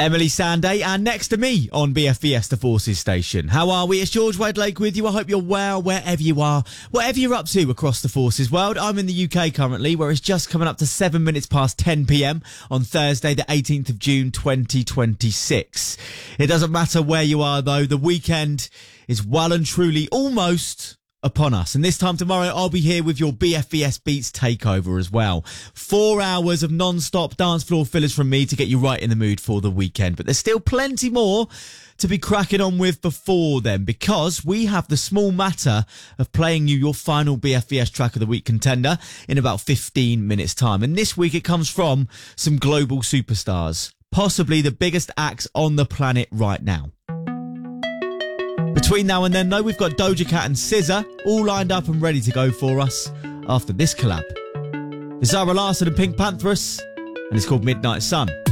Emily Sandé, and next to me on BFBS The Forces station. How are we? It's George Wade Lake with you. I hope you're well wherever you are, whatever you're up to across the Forces world. I'm in the UK currently, where it's just coming up to 7 minutes past 10 p.m. on Thursday, the 18th of June, 2026. It doesn't matter where you are, though. The weekend is well and truly almost upon us. And this time tomorrow, I'll be here with your BFBS Beats takeover as well. 4 hours of non-stop dance floor fillers from me to get you right in the mood for the weekend. But there's still plenty more to be cracking on with before then, because we have the small matter of playing you your final BFBS track of the week contender in about 15 minutes time. And this week it comes from some global superstars, possibly the biggest acts on the planet right now. Between now and then, though, we've got Doja Cat and SZA all lined up and ready to go for us after this collab. It's Zara Larsson and Pink Pantheress, and it's called Midnight Sun.